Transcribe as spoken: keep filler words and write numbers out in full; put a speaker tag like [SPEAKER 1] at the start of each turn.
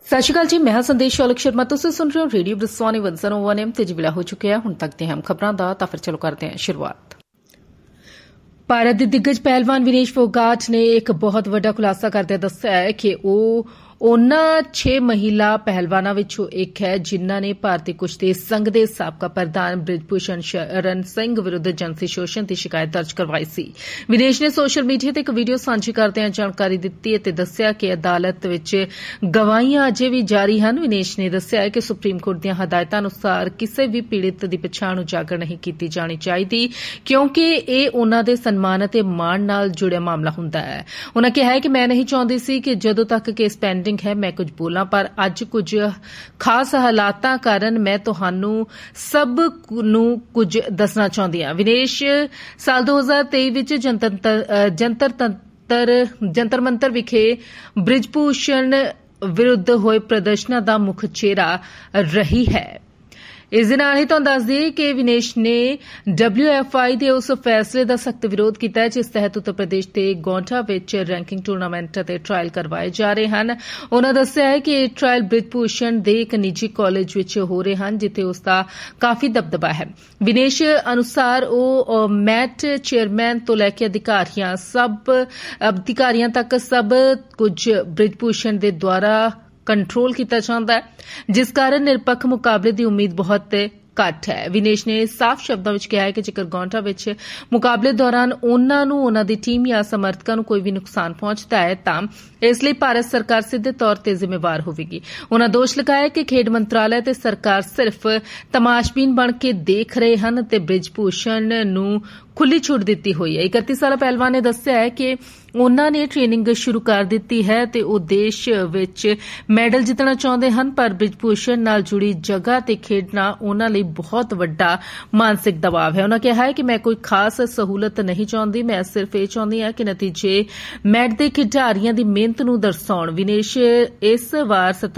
[SPEAKER 1] सत श्री अकाल जी, मैं संदेश शौलक शर्मा। तुसीं सुन रहे हो radio ब्रिसवानी one zero one M ते जी वेला हो चुके हैं। हुण तक दी हम खबरां दा तां फिर चलो करते हैं शुरुआत। भारत दे दिग्गज पहलवान विनेश फोगाट ने एक बहुत वड्डा खुलासा करदे दस्सिआ है कि ओह उन्हां छे महिला पहलवानां विचों एक है जिन्हां ने भारतीय कुश्ती संघ दे साबका प्रधान बृजभूषण शरण सिंह विरुद्ध जिनसी शोषण की शिकायत दर्ज करवाई सी। विनेश ने सोशल मीडिया ते एक वीडियो सांझी करदे जानकारी दित्ती ते दस्सिआ कि अदालत विच गवाहियां अजे भी जारी हन। विनेश ने दस्सिआ कि सुप्रीम कोर्ट दीआं हदायतां अनुसार किसी भी पीड़ित दी पछाण उजागर नहीं कीती जानी चाहिदी क्योंकि इह उन्हां दे सन्मान ते मान नाल जुड़िआ मामला हुंदा है। उन्हां कहा है कि मैं नहीं चाहुंदी सी कि जदों तक केस पेंडिंग है मैं कुछ बोलां, पर अज कुछ खास हालातां कारण मैं तुहानू सब नू कुछ दसना चाहुंदी हां। विनेश साल दो हज़ार तेई विच जंतर जंतर जंतर मंतर विखे बृजभूषण विरुद्ध होए प्रदर्शनां दा मुख चेहरा रही है। इस दे नाल ही तुहानूं दस दईए कि विनेश ने डबल्यू एफ आई दे उस फैसले का सख्त विरोध किया है जिस तहत उत्तर प्रदेश के गौंठा विच रैंकिंग टूर्नामेंट ते ट्रायल करवाए जा रहे हैं। उन्होंने दस्सिआ है कि ये ट्रायल बृजभूषण दे एक निजी कॉलेज विच हो रहे हैं जिथे उसका काफी दबदबा है। विनेश अनुसार वो मैट चेयरमैन तो लैके अधिकारियां सब अधिकारियां तक सब कुछ बृजभूषण दे द्वारा कंट्रोल किया जाता है जिस कारण निरपक्ष मुकाबले की उम्मीद बहुत घट है। विनेश ने साफ शब्दों में कहा है कि जेकर गौंठा विच मुकाबले दौरान उन्हां नूं उन्हां दी टीम या समर्थकां नूं कोई भी नुकसान पहुंचता है तां इसलिए भारत सरकार सीधे तौर ते जिम्मेवार होवेगी। उन्हां दोष लगाया कि खेड मंत्रालय ते सरकार सिर्फ तमाशबीन बन के देख रहे हैं ते बृजभूषण नूं खुली छूट दी हुई है। इकत्ती साला पहलवान ने दस्सिआ है कि उन्हां ने ट्रेनिंग शुरू कर दी है ते वो देश विच मैडल जितना चाहते हैं, पर बृजभूषण नाल जुड़ी जगह ते खेडना उन्हां लई बहुत वड्डा मानसिक दबाव है। उन्होंने कहा है कि मैं कोई खास सहूलत नहीं चाहती, मैं सिर्फ ये चाहती हां कि नतीजे मैट दे खिडारियां दी मेहनत नूं दर्शाउण। विनेश इस वार